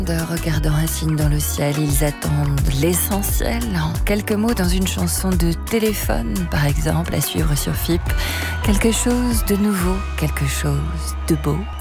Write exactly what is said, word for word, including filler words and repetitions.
Regardant un signe dans le ciel, ils attendent l'essentiel. En quelques mots, dans une chanson de téléphone, par exemple, à suivre sur F I P. Quelque chose de nouveau, quelque chose de beau.